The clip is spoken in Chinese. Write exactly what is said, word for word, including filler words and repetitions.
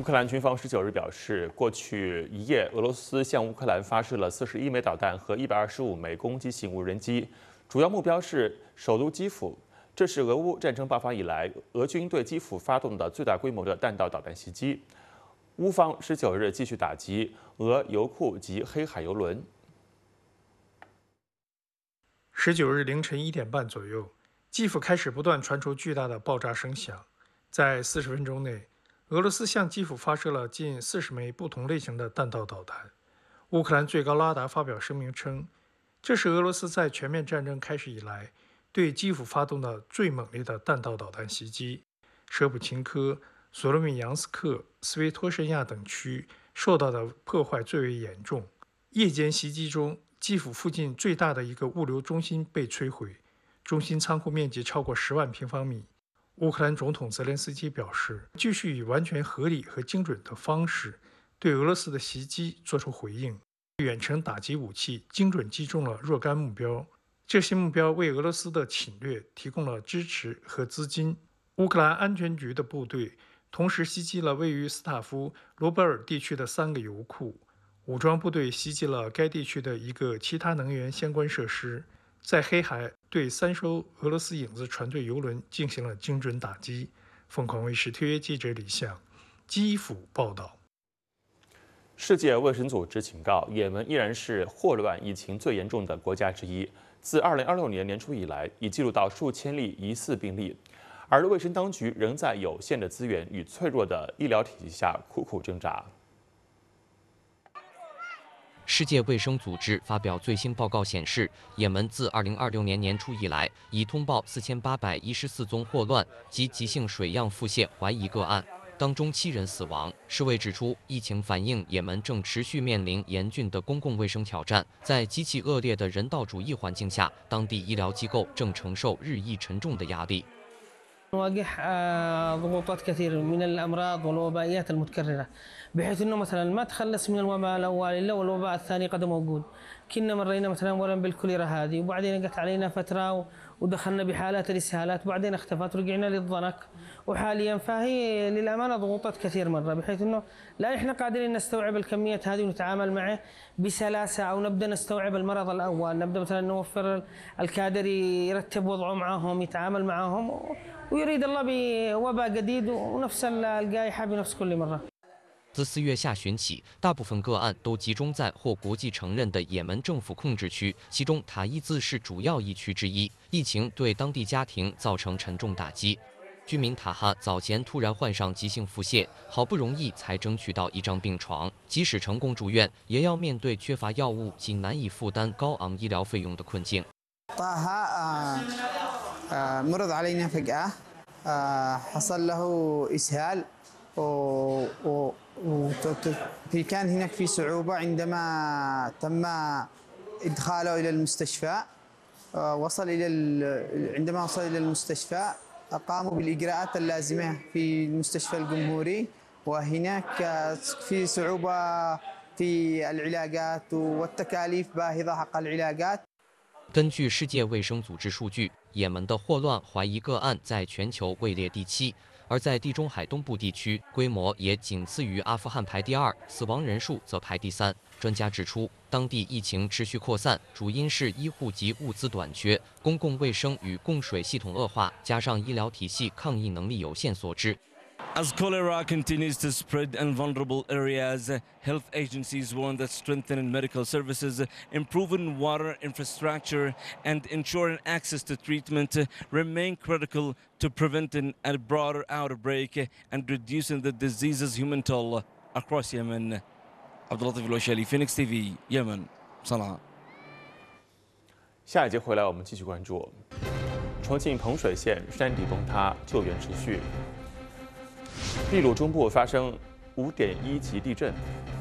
乌克兰军方十九日表示，过去一夜，俄罗斯向乌克兰发射了四十一枚导弹和一百二十五枚攻击型无人机，主要目标是首都基辅。这是俄乌战争爆发以来，俄军对基辅发动的最大规模的弹道导弹袭击。乌方十九日继续打击俄油库及黑海油轮。 十九日凌晨一点半左右，基辅开始不断传出巨大的爆炸声响，在四十分钟内。 俄罗斯向基辅发射了近四十枚不同类型的弹道导弹。乌克兰最高拉达发表声明称，这是俄罗斯在全面战争开始以来对基辅发动的最猛烈的弹道导弹袭击。舍普琴科、索罗米扬斯克、斯维托申亚等区受到的破坏最为严重。夜间袭击中，基辅附近最大的一个物流中心被摧毁，中心仓库面积超过十万平方米。 乌克兰总统泽连斯基表示，继续以完全合理和精准的方式对俄罗斯的袭击作出回应。远程打击武器精准击中了若干目标，这些目标为俄罗斯的侵略提供了支持和资金。乌克兰安全局的部队同时袭击了位于斯塔夫罗伯尔地区的三个油库，武装部队袭击了该地区的一个其他能源相关设施。 在黑海对三艘俄罗斯影子船队油轮进行了精准打击。凤凰卫视特约记者李向，基辅报道。 世界卫生组织警告，也门依然是霍乱疫情最严重的国家之一。自二零二六年年初以来，已记录到数千例疑似病例，而卫生当局仍在有限的资源与脆弱的医疗体系下苦苦挣扎。 世界卫生组织发表最新报告显示，也门自二零二六年年初以来，已通报四千八百一十四宗霍乱及急性水样腹泻怀疑个案，当中七人死亡。世卫指出，疫情反映也门正持续面临严峻的公共卫生挑战，在极其恶劣的人道主义环境下，当地医疗机构正承受日益沉重的压力。 نواجه ضغوطات كثير من الامراض والوبائيات المتكرره بحيث انه مثلا ما تخلص من الوباء الاول الا والوباء الثاني قد موجود كنا مرينا مثلا اولا بالكوليرا هذه وبعدين جت علينا فتره ودخلنا بحالات الاسهالات وبعدين اختفت ورجعنا للضنك وحاليا فهي للامانه ضغوطات كثير مره بحيث انه لا احنا قادرين نستوعب الكميات هذه ونتعامل معه بسلاسه او نبدا نستوعب المرض الاول نبدا مثلا نوفر الكادر يرتب وضعه معهم يتعامل معهم ويريد الله بوباء جديد ونفس الجائحة بنفس كل مرة. 自四月下旬起，大部分个案都集中在获国际承认的也门政府控制区，其中塔伊兹是主要疫区之一。疫情对当地家庭造成沉重打击。居民塔哈早前突然患上急性腹泻，好不容易才争取到一张病床，即使成功住院，也要面对缺乏药物及难以负担高昂医疗费用的困境。 مرض علينا فجأة حصل له إسهال وكان هناك في صعوبة عندما تم إدخاله إلى المستشفى وصل إلى عندما وصل إلى المستشفى قاموا بالإجراءات اللازمة في المستشفى الجمهوري وهناك في صعوبة في العلاجات والتكاليف باهظة حق العلاجات. 根据世界卫生组织数据，也门的霍乱怀疑个案在全球位列第七，而在地中海东部地区，规模也仅次于阿富汗排第二，死亡人数则排第三。专家指出，当地疫情持续扩散，主因是医护及物资短缺、公共卫生与供水系统恶化，加上医疗体系抗疫能力有限所致。 As cholera continues to spread in vulnerable areas, health agencies warn that strengthening medical services, improving water infrastructure, and ensuring access to treatment remain critical to preventing a broader outbreak and reducing the disease's human toll across Yemen. Abdulatif Al-Washali, Phoenix T V, Yemen, Sana'a. 下一节回来，我们继续关注重庆彭水县山体崩塌，救援持续。秘鲁中部发生五点一级地震。